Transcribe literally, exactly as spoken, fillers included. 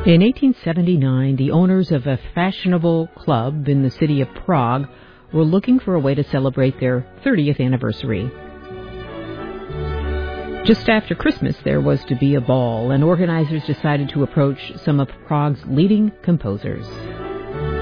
In eighteen seventy-nine, the owners of a fashionable club in the city of Prague were looking for a way to celebrate their thirtieth anniversary. Just after Christmas, there was to be a ball, and organizers decided to approach some of Prague's leading composers.